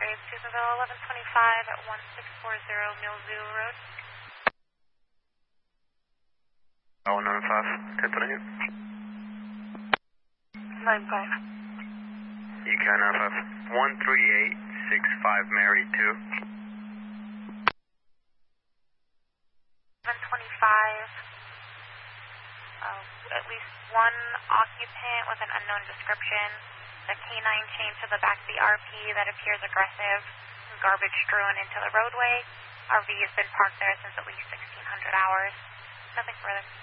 Susanville 1125 at 1640 Millview Road. 195, Tiffany. 95. You can have 13865 Mary 2. 1125. At least one occupant with an unknown description. The canine chained to the back of the RP that appears aggressive. Garbage strewn into the roadway. RV has been parked there since at least 1600 hours. Nothing further.